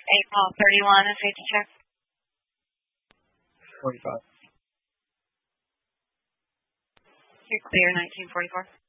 April 31, safety check. 45. You're clear, 1944.